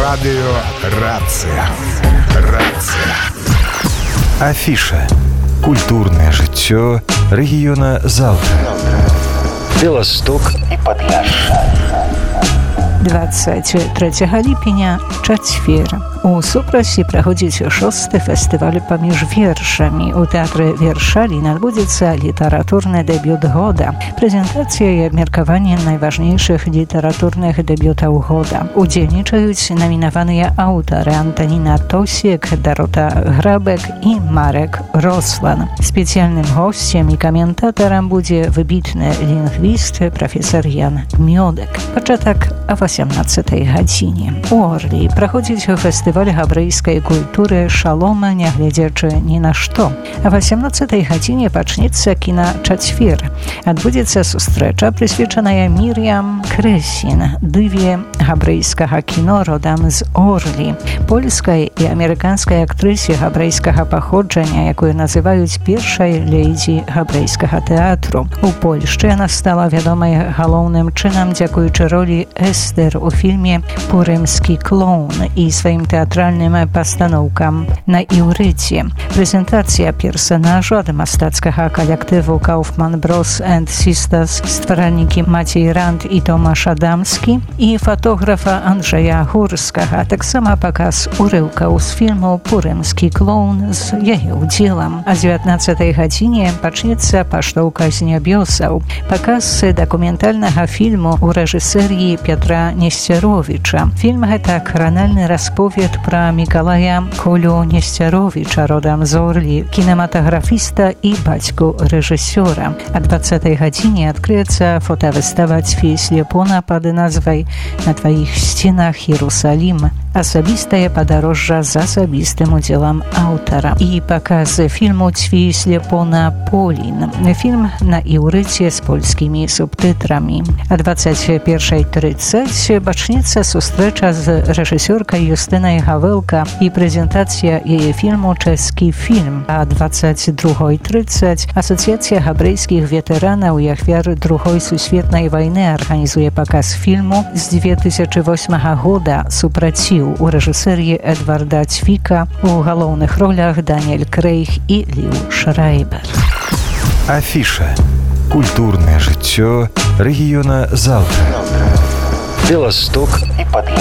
Радыё «Рацыя». Рацыя. Афіша. Культурнае жыццё рэгіёна Залта. Беласток і Падляшша. 23 ліпеня, чацвер. У Супрасе праходзіць 6-й фестываль паміж вершамі. У тэатры Вершалін адбудзецца літаратурны дэбют года. Прэзентацыя і абмеркаванне найважнейшых літаратурных дэбютаў года. Удзельнічаюць намінаваныя аўтары Антаніна Тосік, Дарота Грабек і Марек Рослан. Спецыяльным госцем і каментатарам будзе выбітны лінгвіст прафесар Ян Мёдак. Пачатак о 18-й гадзіне. У Орлі праходзіць фестываль габрэйскай культуры «Шалома, нягледзячы ні на што». А 18-й гадзіне пачнецца кіначацвер. Адбудзецца сустрэча, прысвечаная Мір'ям Крэсін, дыве габрэйскага кіно родам з Орлі, польскай і амерыканскай актрысе габрэйскага паходжання, якую называюць першай леідзі габрэйскага тэатру. У Польшчы яна стала вядомай галоўным чынам дзякуючы ролі Эстер у фільме «Пурымскі клоун» і сваім тэатральным пастаноўкам на іўрыце. Прэзентацыя персанажу ад мастацкага калектыву «Kaufman Bros. and Sisters», стваральнікі Мацей Ранд і Томаш Адамскі і фотографа Анджэя Гурскага. Таксама паказ урыўкаў з фільму «Пурымскі клоун» з яе ўдзелам. А 19-й гадзіне пачнецца паштоўка з нябёсаў. Паказ дакументальнага фільму ў рэжысэріі Петра Несцяровіча. Фільм гэта кранальны расповед пра Мікалая Колю Несцяровіча, родам з Орлі, кінематаграфіста і бацьку рэжысёра. А 20-й гадзіне адкрыецца фотавыстава Цвей Слепона пад назвай «На тваіх сценах Іерусалім». Асабістае падарожжа з асабістым удзелам аўтара. І паказ фільму Цвей Слепона «Полін». Фільм на іўрыце з польскімі субтытрамі. А 21:30 пачнецца сустрэча з рэжысёркай Юстынай Гавэлка і прэзентацыя яе фільму «Чэшскі фільм». А 22:30 Асацыяцыя габрэйскіх ветэранаў і ахвяр Другой сусветнай вайны арганізуе паказ фільму з 2008 года «Супраціў» у рэжысэріі Эдварда Цвіка, у галоўных ролях Даніэль Крэйг і Ліў Шрайбер. Афіша. Культурнае жыццё рэгіёна Залта. Беласток і Падляшша.